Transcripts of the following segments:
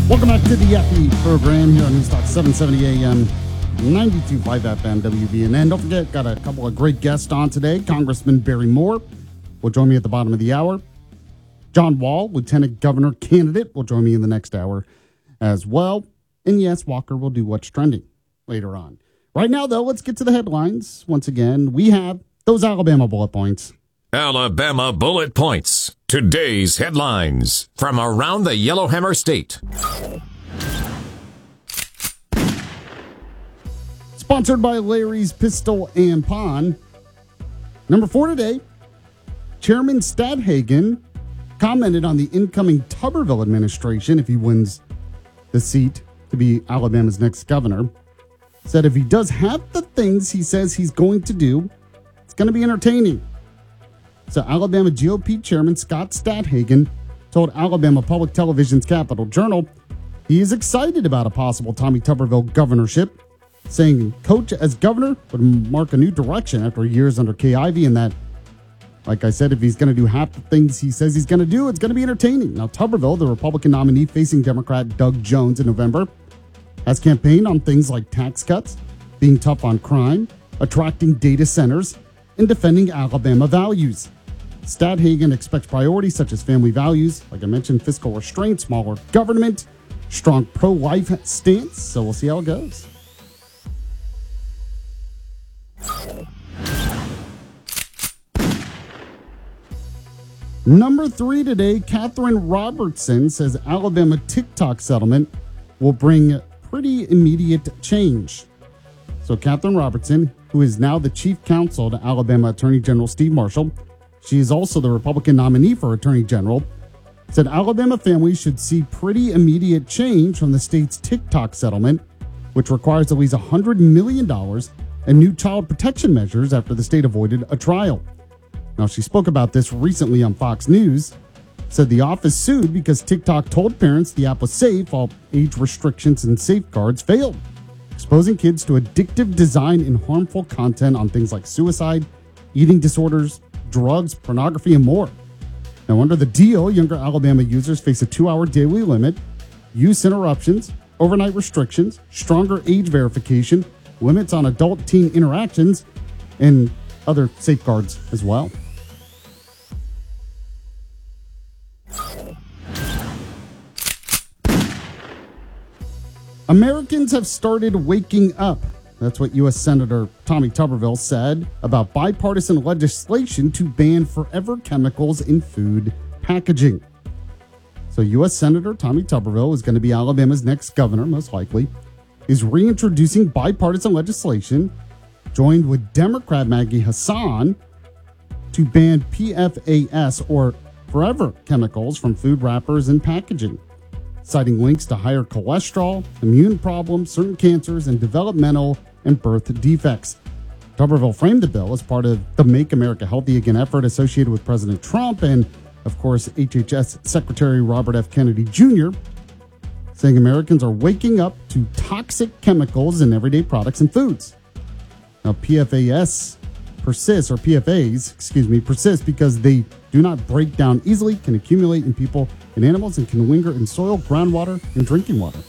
Welcome back to the Effie program here on News Talk 770 AM, 92.5 FM WVNN. Don't forget, got a couple of great guests on today. Congressman Barry Moore will join me at the bottom of the hour. John Wall, Lieutenant Governor candidate, will join me in the next hour as well. And yes, Walker will do What's Trending later on. Right now, though, let's get to the headlines. Once again, we have those Alabama bullet points. Alabama Bullet Points. Today's headlines from around the Yellowhammer State. Sponsored by Larry's Pistol and Pawn. Number 4 today, Chairman Stadhagen commented on the incoming Tuberville administration, if he wins the seat to be Alabama's next governor. Said if he does half the things he says he's going to do, it's going to be entertaining. So Alabama GOP Chairman Scott Stadhagen told Alabama Public Television's Capital Journal he is excited about a possible Tommy Tuberville governorship, saying coach as governor would mark a new direction after years under Kay Ivey, and that, like I said, if he's going to do half the things he says he's going to do, it's going to be entertaining. Now, Tuberville, the Republican nominee facing Democrat Doug Jones in November, has campaigned on things like tax cuts, being tough on crime, attracting data centers, and defending Alabama values. Stadhagen expects priorities such as family values, like I mentioned, fiscal restraint, smaller government, strong pro-life stance. So we'll see how it goes. Number 3 today, Catherine Robertson says Alabama TikTok settlement will bring pretty immediate change. So Catherine Robertson, who is now the chief counsel to Alabama Attorney General Steve Marshall, she is also the Republican nominee for Attorney General, said Alabama families should see pretty immediate change from the state's TikTok settlement, which requires at least $100 million and new child protection measures after the state avoided a trial. Now, she spoke about this recently on Fox News, said the office sued because TikTok told parents the app was safe while age restrictions and safeguards failed, exposing kids to addictive design and harmful content on things like suicide, eating disorders, drugs, pornography, and more. Now, under the deal, younger Alabama users face a 2-hour daily limit, use interruptions, overnight restrictions, stronger age verification, limits on adult-teen interactions, and other safeguards as well. Americans have started waking up. That's what U.S. Senator Tommy Tuberville said about bipartisan legislation to ban forever chemicals in food packaging. So U.S. Senator Tommy Tuberville is going to be Alabama's next governor, most likely, is reintroducing bipartisan legislation, joined with Democrat Maggie Hassan, to ban PFAS, or forever chemicals, from food wrappers and packaging, citing links to higher cholesterol, immune problems, certain cancers, and developmental and birth defects. Tuberville framed the bill as part of the Make America Healthy Again effort associated with President Trump and, of course, HHS Secretary Robert F. Kennedy Jr., saying Americans are waking up to toxic chemicals in everyday products and foods. Now, PFAS persist because they do not break down easily, can accumulate in people and animals, and can linger in soil, groundwater, and drinking water.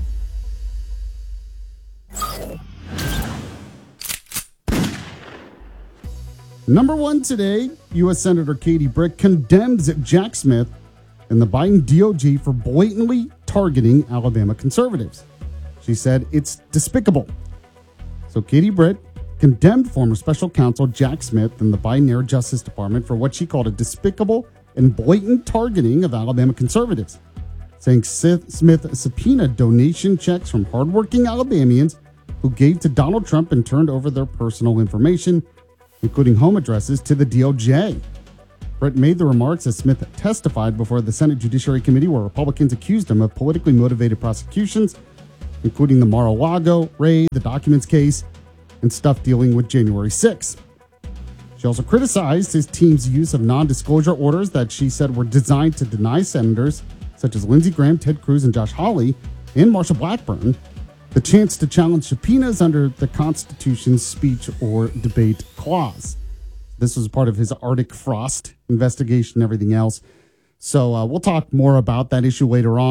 Number 1 today, U.S. Senator Katie Britt condemns Jack Smith and the Biden DOJ for blatantly targeting Alabama conservatives. She said it's despicable. So Katie Britt condemned former special counsel Jack Smith and the Biden-era Justice Department for what she called a despicable and blatant targeting of Alabama conservatives, saying Smith subpoenaed donation checks from hardworking Alabamians who gave to Donald Trump and turned over their personal information, including home addresses, to the DOJ. Britt made the remarks as Smith testified before the Senate Judiciary Committee, where Republicans accused him of politically motivated prosecutions, including the Mar-a-Lago raid, the documents case, and stuff dealing with January 6th. She also criticized his team's use of non-disclosure orders that she said were designed to deny senators such as Lindsey Graham, Ted Cruz, and Josh Hawley, and Marsha Blackburn the chance to challenge subpoenas under the Constitution's speech or debate clause. This was part of his Arctic Frost investigation and everything else. So we'll talk more about that issue later on.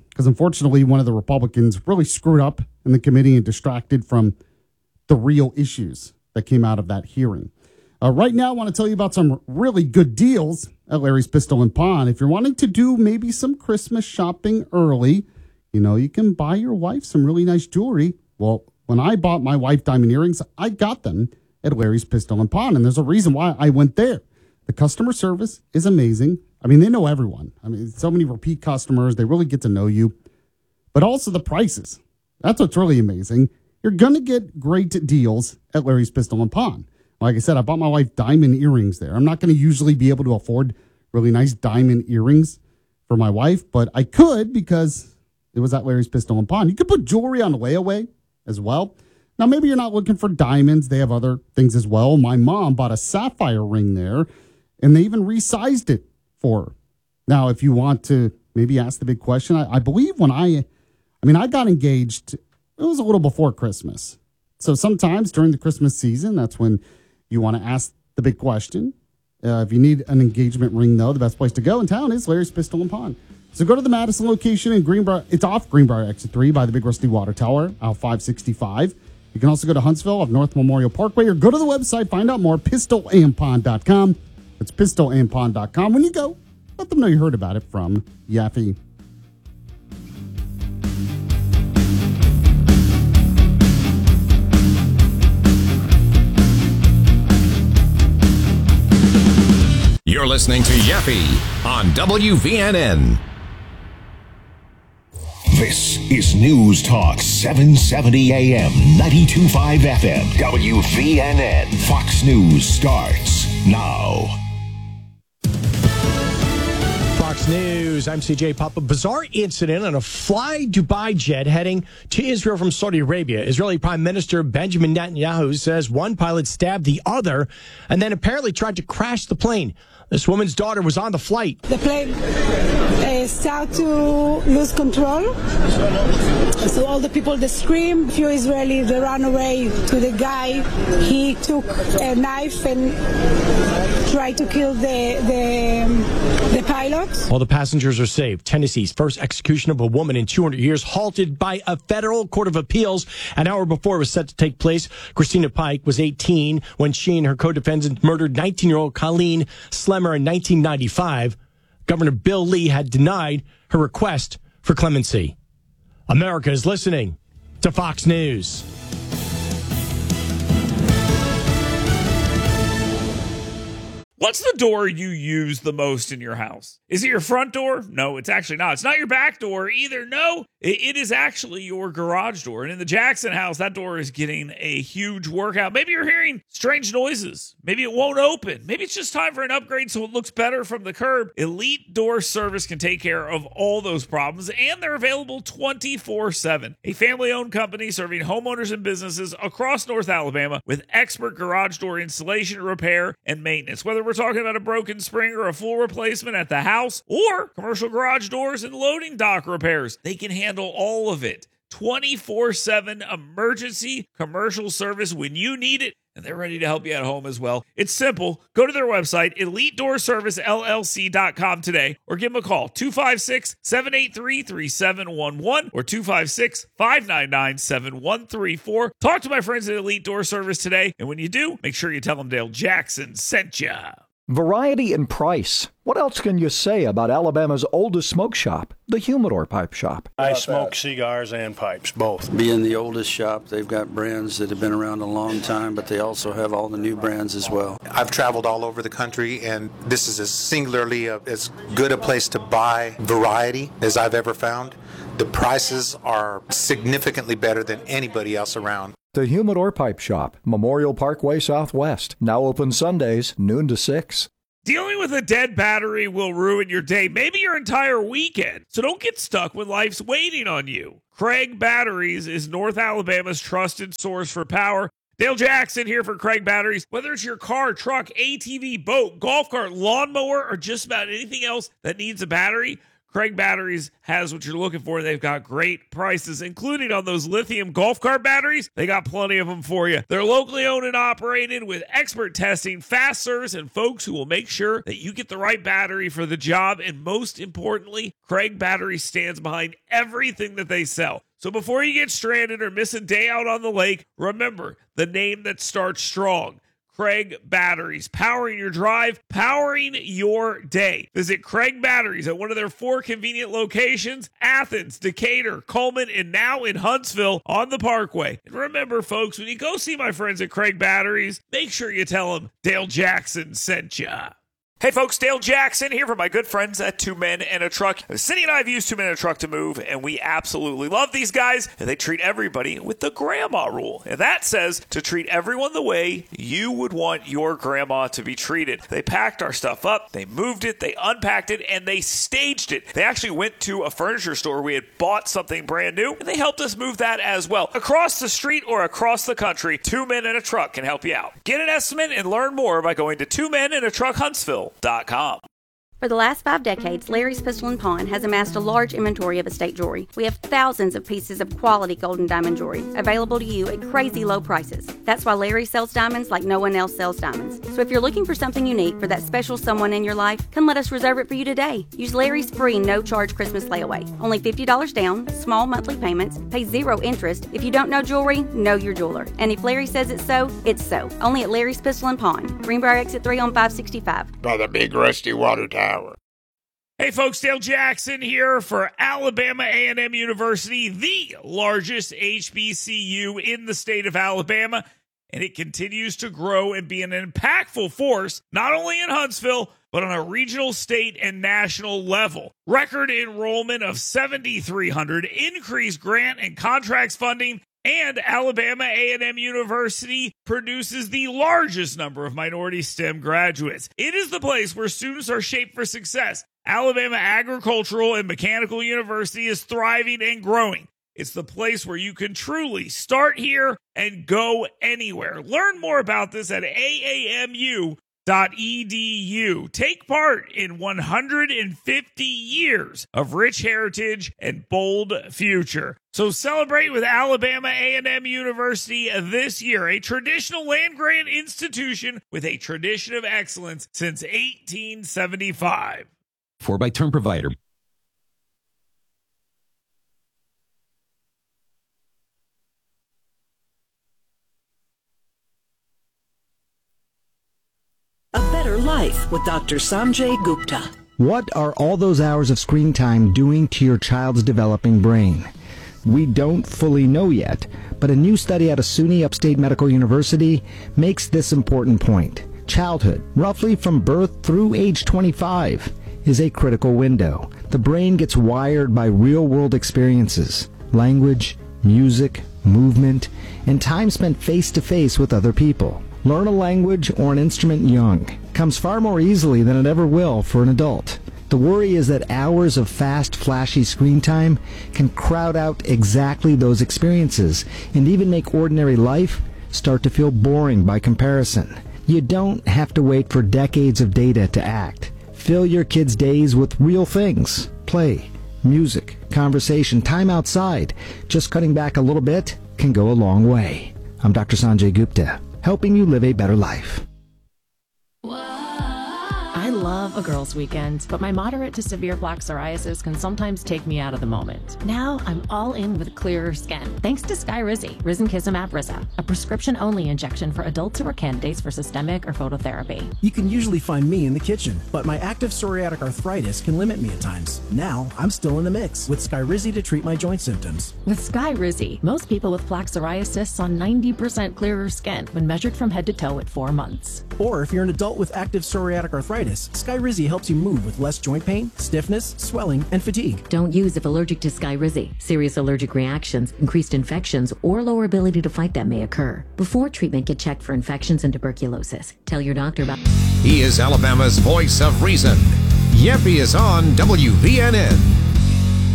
because unfortunately one of the Republicans really screwed up in the committee and distracted from the real issues that came out of that hearing. Right now, I want to tell you about some really good deals at Larry's Pistol and Pawn. If you're wanting to do maybe some Christmas shopping early, you can buy your wife some really nice jewelry. Well, when I bought my wife diamond earrings, I got them at Larry's Pistol and Pawn, and there's a reason why I went there. The customer service is amazing. I mean, they know everyone. I mean, so many repeat customers. They really get to know you. But also the prices. That's what's really amazing. You're going to get great deals at Larry's Pistol and Pawn. Like I said, I bought my wife diamond earrings there. I'm not going to usually be able to afford really nice diamond earrings for my wife, but I could because it was at Larry's Pistol and Pawn. You could put jewelry on layaway as well. Now, maybe you're not looking for diamonds. They have other things as well. My mom bought a sapphire ring there, and they even resized it for her. Now, if you want to maybe ask the big question, I believe when I got engaged, it was a little before Christmas. So sometimes during the Christmas season, that's when you want to ask the big question. If you need an engagement ring, though, the best place to go in town is Larry's Pistol and Pawn. So go to the Madison location in Greenbrier. It's off Greenbrier Exit 3 by the Big Rusty Water Tower, out 565. You can also go to Huntsville off North Memorial Parkway or go to the website, find out more, pistolandpawn.com. It's pistolandpawn.com. When you go, let them know you heard about it from Yaffe. You're listening to Yaffe on WVNN. This is News Talk 770 AM, 92.5 FM, WVNN. Fox News starts now. Fox News, I'm CJ Papa. Bizarre incident on a Fly Dubai jet heading to Israel from Saudi Arabia. Israeli Prime Minister Benjamin Netanyahu says one pilot stabbed the other and then apparently tried to crash the plane. This woman's daughter was on the flight. The plane started to lose control. So all the people, they screamed. A few Israelis, they ran away to the guy. He took a knife and tried to kill the pilot. All the passengers are saved. Tennessee's first execution of a woman in 200 years halted by a federal court of appeals. An hour before it was set to take place, Christina Pike was 18 when she and her co-defendant murdered 19-year-old Colleen Slemmer in 1995. Governor Bill Lee had denied her request for clemency. America is listening to Fox News. What's the door you use the most in your house? Is it your front door? No, it's actually not. It's not your back door either. No, it is actually your garage door. And in the Jackson house, that door is getting a huge workout. Maybe you're hearing strange noises. Maybe it won't open. Maybe it's just time for an upgrade so it looks better from the curb. Elite Door Service can take care of all those problems, and they're available 24/7. A family-owned company serving homeowners and businesses across North Alabama with expert garage door installation, repair, and maintenance. Whether we're talking about a broken spring or a full replacement at the house or commercial garage doors and loading dock repairs, they can handle all of it. 24/7 emergency commercial service when you need it, and they're ready to help you at home as well. It's simple. Go to their website, EliteDoorServiceLLC.com today, or give them a call, 256-783-3711 or 256-599-7134. Talk to my friends at Elite Door Service today, and when you do, make sure you tell them Dale Jackson sent you. Variety and price. What else can you say about Alabama's oldest smoke shop, the Humidor Pipe Shop? I smoke cigars and pipes, both. Being the oldest shop, they've got brands that have been around a long time, but they also have all the new brands as well. I've traveled all over the country, and this is as singularly as good a place to buy variety as I've ever found. The prices are significantly better than anybody else around. The Humidor Pipe Shop, Memorial Parkway Southwest. Now open Sundays, noon to 6. Dealing with a dead battery will ruin your day, maybe your entire weekend. So don't get stuck when life's waiting on you. Craig Batteries is North Alabama's trusted source for power. Dale Jackson here for Craig Batteries. Whether it's your car, truck, ATV, boat, golf cart, lawnmower, or just about anything else that needs a battery, Craig Batteries has what you're looking for. They've got great prices, including on those lithium golf cart batteries. They got plenty of them for you. They're locally owned and operated with expert testing, fast service, and folks who will make sure that you get the right battery for the job. And most importantly, Craig Batteries stands behind everything that they sell. So before you get stranded or miss a day out on the lake, remember the name that starts strong. Craig Batteries, powering your drive, powering your day. Visit Craig Batteries at one of their 4 convenient locations, Athens, Decatur, Coleman, and now in Huntsville on the Parkway. And remember, folks, when you go see my friends at Craig Batteries, make sure you tell them Dale Jackson sent ya. Hey folks, Dale Jackson here for my good friends at Two Men and a Truck. Cindy and I have used Two Men and a Truck to move, and we absolutely love these guys, and they treat everybody with the grandma rule. And that says to treat everyone the way you would want your grandma to be treated. They packed our stuff up, they moved it, they unpacked it, and they staged it. They actually went to a furniture store. We had bought something brand new, and they helped us move that as well. Across the street or across the country, Two Men and a Truck can help you out. Get an estimate and learn more by going to twomenandatruckhuntsville.com. For the last 5 decades, Larry's Pistol and Pawn has amassed a large inventory of estate jewelry. We have thousands of pieces of quality gold and diamond jewelry available to you at crazy low prices. That's why Larry sells diamonds like no one else sells diamonds. So if you're looking for something unique for that special someone in your life, come let us reserve it for you today. Use Larry's free no-charge Christmas layaway. Only $50 down, small monthly payments, pay 0 interest. If you don't know jewelry, know your jeweler. And if Larry says it's so, it's so. Only at Larry's Pistol and Pawn. Greenbrier Exit 3 on 565. By the big rusty water tower. Hey folks, Dale Jackson here for Alabama A&M University, the largest HBCU in the state of Alabama, and it continues to grow and be an impactful force, not only in Huntsville, but on a regional, state, and national level. Record enrollment of 7,300, increased grant and contracts funding, and Alabama A&M University produces the largest number of minority STEM graduates. It is the place where students are shaped for success. Alabama Agricultural and Mechanical University is thriving and growing. It's the place where you can truly start here and go anywhere. Learn more about this at aamu.edu. Take part in 150 years of rich heritage and bold future. So celebrate with Alabama A&M University this year, a traditional land-grant institution with a tradition of excellence since 1875. 4x-Term provider. A Better Life with Dr. Sanjay Gupta. What are all those hours of screen time doing to your child's developing brain? We don't fully know yet, but a new study out of SUNY Upstate Medical University makes this important point. Childhood, roughly from birth through age 25, is a critical window. The brain gets wired by real-world experiences, language, music, movement, and time spent face-to-face with other people. Learn a language or an instrument young comes far more easily than it ever will for an adult. The worry is that hours of fast, flashy screen time can crowd out exactly those experiences and even make ordinary life start to feel boring by comparison. You don't have to wait for decades of data to act. Fill your kids' days with real things. Play, music, conversation, time outside. Just cutting back a little bit can go a long way. I'm Dr. Sanjay Gupta, helping you live a better life. I love a girls' weekend, but my moderate to severe plaque psoriasis can sometimes take me out of the moment. Now I'm all in with clearer skin, thanks to Skyrizi, Risankizumab Riza, a prescription-only injection for adults who are candidates for systemic or phototherapy. You can usually find me in the kitchen, but my active psoriatic arthritis can limit me at times. Now I'm still in the mix with Skyrizi to treat my joint symptoms. With Skyrizi, most people with plaque psoriasis saw 90% clearer skin when measured from head to toe at 4 months. Or if you're an adult with active psoriatic arthritis, Skyrizi helps you move with less joint pain, stiffness, swelling, and fatigue. Don't use if allergic to Skyrizi. Serious allergic reactions, increased infections, or lower ability to fight them may occur. Before treatment, get checked for infections and tuberculosis. Tell your doctor about... He is Alabama's voice of reason. Yep, he is on WVNN.